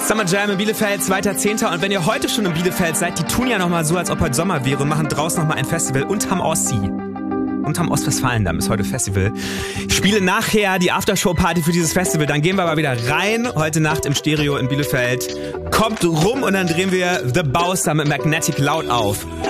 Summer Jam in Bielefeld, 2.10. Und wenn ihr heute schon in Bielefeld seid, die tun ja nochmal so, als ob heute Sommer wäre und machen draußen nochmal ein Festival unterm Ostsee. Unterm Ostwestfalen-Damm ist heute Festival. Ich spiele nachher die Aftershow-Party für dieses Festival. Dann gehen wir aber wieder rein. Heute Nacht im Stereo in Bielefeld. Kommt rum und dann drehen wir The Bouncer mit Magnetic Loud auf.